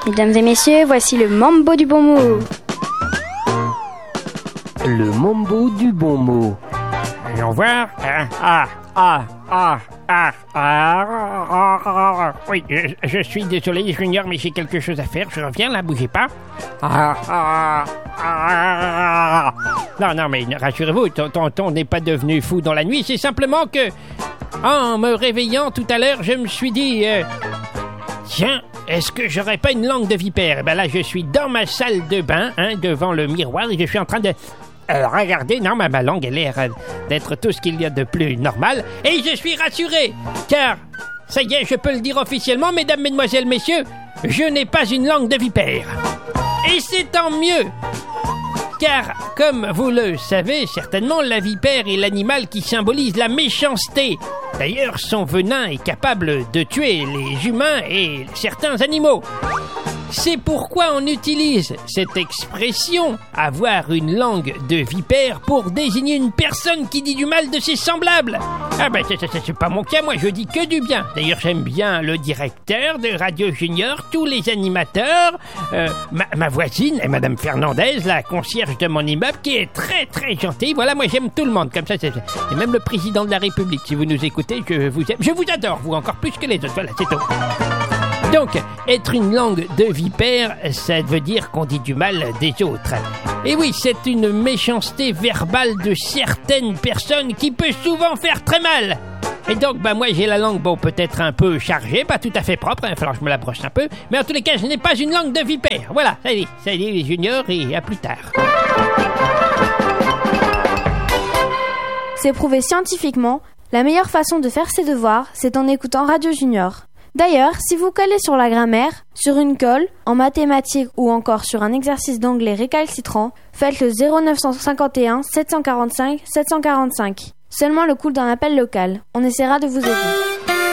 Mesdames et messieurs, voici le mambo du bon mot. Le mambo du bon mot. Allons voir. Oui, je suis désolé, Junior, mais j'ai quelque chose à faire. Je reviens là, bougez pas. Non, mais rassurez-vous, tonton n'est pas devenu fou dans la nuit. C'est simplement que, en me réveillant tout à l'heure, je me suis dit... Tiens, est-ce que j'aurais pas une langue de vipère? Et ben là, je suis dans ma salle de bain, devant le miroir, et je suis en train de... regardez, non, ma langue a l'air d'être tout ce qu'il y a de plus normal. Et je suis rassuré, car, ça y est, je peux le dire officiellement, mesdames, mesdemoiselles, messieurs, je n'ai pas une langue de vipère. Et c'est tant mieux, car, comme vous le savez certainement, la vipère est l'animal qui symbolise la méchanceté. D'ailleurs, son venin est capable de tuer les humains et certains animaux. C'est pourquoi on utilise cette expression, avoir une langue de vipère, pour désigner une personne qui dit du mal de ses semblables. Ah ben c'est pas mon cas, moi je dis que du bien. D'ailleurs j'aime bien le directeur de Radio Junior, tous les animateurs, ma voisine, Madame Fernandez, la concierge de mon immeuble, qui est très très gentille. Voilà, moi j'aime tout le monde, comme ça c'est... Et même le président de la République, si vous nous écoutez, je vous aime. Je vous adore, vous, encore plus que les autres, voilà, c'est tout. Donc, être une langue de vipère, ça veut dire qu'on dit du mal des autres. Et oui, c'est une méchanceté verbale de certaines personnes qui peut souvent faire très mal. Et donc, moi j'ai la langue, peut-être un peu chargée, pas tout à fait propre, il va falloir que je me la brosse un peu, mais en tous les cas, je n'ai pas une langue de vipère. Voilà, ça y est les juniors, et à plus tard. C'est prouvé scientifiquement, la meilleure façon de faire ses devoirs, c'est en écoutant Radio Junior. D'ailleurs, si vous collez sur la grammaire, sur une colle, en mathématiques ou encore sur un exercice d'anglais récalcitrant, faites le 0951 745 745. Seulement le coût d'un appel local. On essaiera de vous aider.